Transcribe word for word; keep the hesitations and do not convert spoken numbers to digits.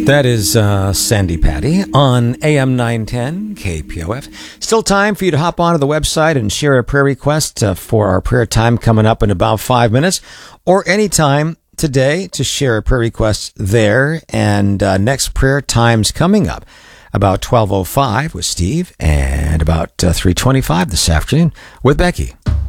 That is uh, Sandy Patty on A M nine ten K P O F. Still time for you to hop onto the website and share a prayer request uh, for our prayer time coming up in about five minutes, or anytime today to share a prayer request there. And uh, next prayer time's coming up about twelve oh five with Steve, and about uh, three twenty-five this afternoon with Becky.